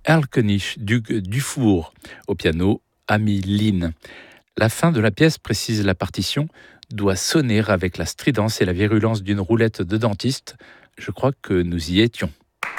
Erlkönig, duc Dufour, au piano, Ami Lin. La fin de la pièce, précise la partition, doit sonner avec la stridence et la virulence d'une roulette de dentiste. Je crois que nous y étions.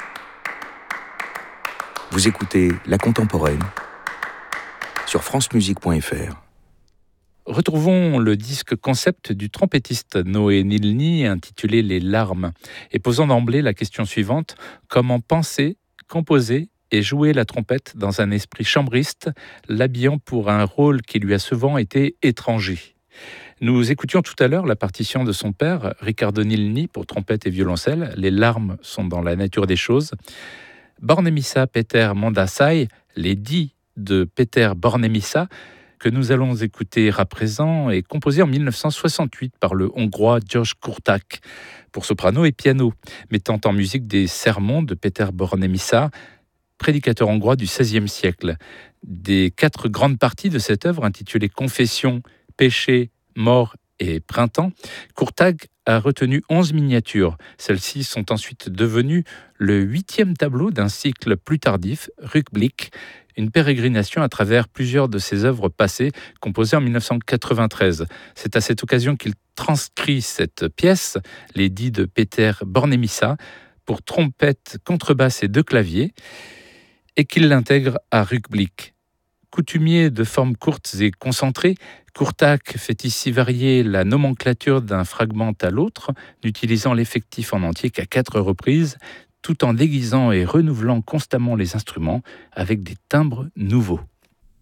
Vous écoutez La Contemporaine sur francemusique.fr. Retrouvons le disque concept du trompettiste Noé Nilny intitulé Les larmes et posant d'emblée la question suivante: comment penser, composer et jouer la trompette dans un esprit chambriste, l'habillant pour un rôle qui lui a souvent été étranger. Nous écoutions tout à l'heure la partition de son père, Riccardo Nilny, pour trompette et violoncelle. Les larmes sont dans la nature des choses. Bornemissa Peter Mandasai, les dix de Peter Bornemissa, que nous allons écouter à présent, est composé en 1968 par le Hongrois George Kurták pour soprano et piano, mettant en musique des sermons de Peter Bornemissa, prédicateur hongrois du XVIe siècle. Des 4 grandes parties de cette œuvre, intitulée Confession, Péché, Mort et Printemps, Kurták a retenu 11 miniatures. Celles-ci sont ensuite devenues le 8e tableau d'un cycle plus tardif, Rückblick, une pérégrination à travers plusieurs de ses œuvres passées, composées en 1993. C'est à cette occasion qu'il transcrit cette pièce, les 10 de Peter Bornemissa, pour trompette, contrebasse et 2 claviers, et qu'il l'intègre à Rückblick. Coutumier de formes courtes et concentrées, Kurták fait ici varier la nomenclature d'un fragment à l'autre, n'utilisant l'effectif en entier qu'à 4 reprises, tout en déguisant et renouvelant constamment les instruments avec des timbres nouveaux.